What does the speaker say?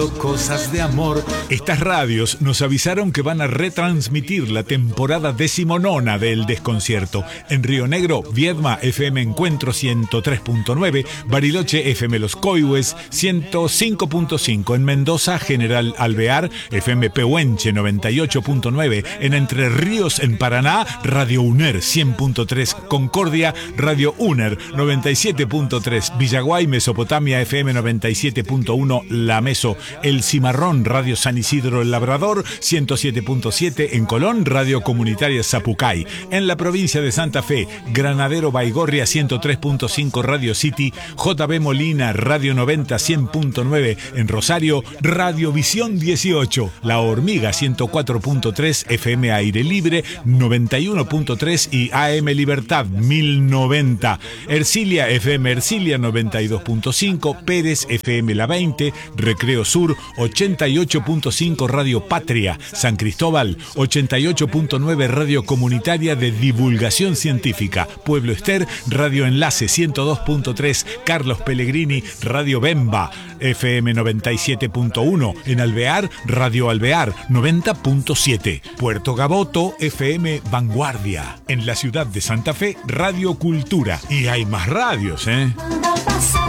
Cosas de amor. Estas radios nos avisaron que van a retransmitir la temporada 19ª del Desconcierto. En Río Negro, Viedma FM Encuentro 103.9, Bariloche FM Los Coihues 105.5, en Mendoza General Alvear FM Pehuenche 98.9, en Entre Ríos en Paraná Radio UNER 100.3, Concordia Radio UNER 97.3, Villaguay Mesopotamia FM 97.1, La Meso, El Cimarrón Radio San Isidro El Labrador 107.7, en Colón Radio Comunitaria Zapucay, en la provincia de Santa Fe Granadero Baigorria 103.5 Radio City, JB Molina Radio 90 100.9, en Rosario Radio Visión 18, La Hormiga 104.3, FM Aire Libre 91.3 y AM Libertad 1090, Ercilia FM Ercilia 92.5, Pérez FM La 20, Recreo Sur 88.5 Radio Patria, San Cristóbal 88.9 Radio Comunitaria de Divulgación Científica, Pueblo Ester Radio Enlace 102.3, Carlos Pellegrini Radio Bemba FM 97.1, en Alvear Radio Alvear 90.7, Puerto Gaboto FM Vanguardia, en la ciudad de Santa Fe Radio Cultura. Y hay más radios,